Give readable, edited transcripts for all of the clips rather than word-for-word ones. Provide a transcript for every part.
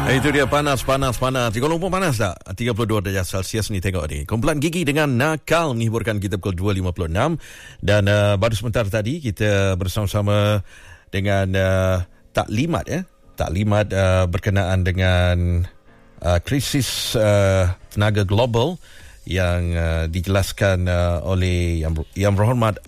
Itu dia panas. Di Kuala Lumpur panas tak? 32 darjah Celsius ni tengok ni. Kumpulan Gigi dengan Nakal menghiburkan kita pukul 2.56. Dan baru sebentar tadi kita bersama-sama dengan taklimat Taklimat berkenaan dengan krisis tenaga global yang dijelaskan oleh Yang Berhormat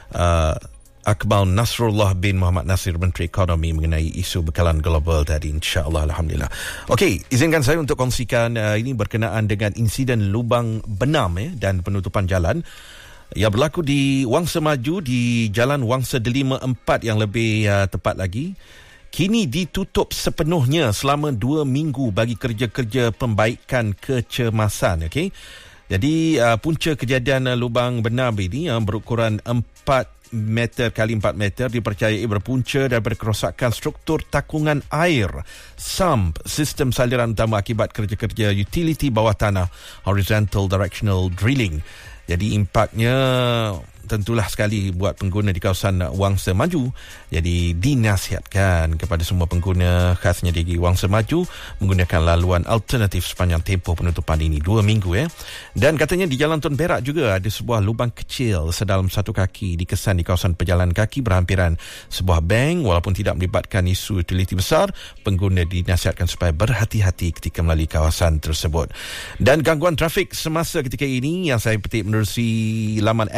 Akmal Nasrullah bin Muhammad Nasir, Menteri Ekonomi, mengenai isu bekalan global tadi. InsyaAllah, Alhamdulillah. Okey, izinkan saya untuk kongsikan ini berkenaan dengan insiden lubang benam dan penutupan jalan yang berlaku di Wangsa Maju, di Jalan Wangsa Delima 4 yang lebih tepat lagi. Kini ditutup sepenuhnya selama 2 minggu bagi kerja-kerja pembaikan kecemasan. Okey. Jadi punca kejadian lubang benam ini berukuran 4 meter kali 4 meter dipercayai berpunca daripada kerosakan struktur takungan air sump sistem saliran utama akibat kerja-kerja utility bawah tanah horizontal directional drilling. Jadi impaknya tentulah sekali buat pengguna di kawasan Wangsa Maju. Jadi dinasihatkan kepada semua pengguna khasnya di Wangsa Maju menggunakan laluan alternatif sepanjang tempoh penutupan ini 2 minggu. Dan katanya di Jalan Tun Perak juga ada sebuah lubang kecil sedalam 1 kaki dikesan di kawasan pejalan kaki berhampiran sebuah bank. Walaupun tidak melibatkan isu utility besar, pengguna dinasihatkan supaya berhati-hati ketika melalui kawasan tersebut. Dan gangguan trafik semasa ketika ini yang saya petik menerusi laman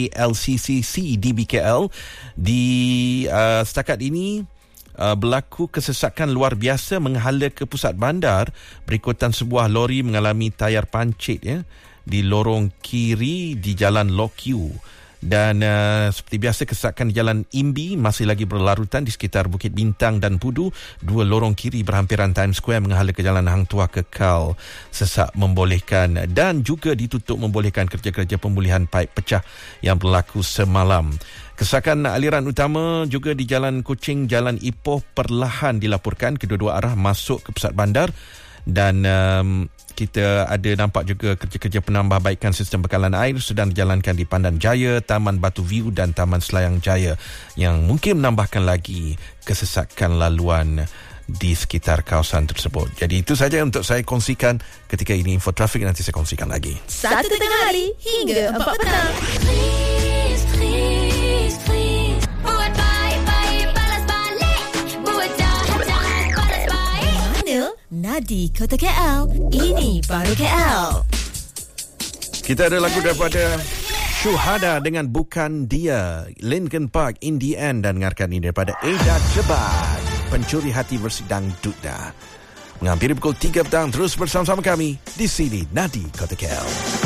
XKLCCC DBKL di setakat ini berlaku kesesakan luar biasa menghala ke pusat bandar berikutan sebuah lori mengalami tayar pancit di lorong kiri di Jalan Lokiu. Dan seperti biasa kesesakan di Jalan Imbi masih lagi berlarutan di sekitar Bukit Bintang dan Pudu. 2 lorong kiri berhampiran Times Square menghala ke Jalan Hang Tuah kekal sesak membolehkan dan juga ditutup membolehkan kerja-kerja pemulihan paip pecah yang berlaku semalam. Kesesakan aliran utama juga di Jalan Kuching, Jalan Ipoh perlahan dilaporkan kedua-dua arah masuk ke pusat bandar. Dan kita ada nampak juga kerja-kerja penambahbaikan sistem bekalan air sedang dijalankan di Pandan Jaya, Taman Batu View dan Taman Selayang Jaya yang mungkin menambahkan lagi kesesakan laluan di sekitar kawasan tersebut. Jadi itu saja untuk saya kongsikan ketika ini. Info trafik nanti saya kongsikan lagi. 1 tengah hari hingga 4 petang. Buat baik-baik, balas balik. Buat jahat-jahat, balas baik. Mana? Nadi Kota KL. Ini baru KL. Kita ada lagu daripada Syuhada dengan Bukan Dia, Linkin Park, In The End, dan dengarkan ini daripada Eda Jebat, Pencuri Hati versi Dangdutda. Menghampiri pukul 3 petang, terus bersama-sama kami di sini Nadi Kota KL.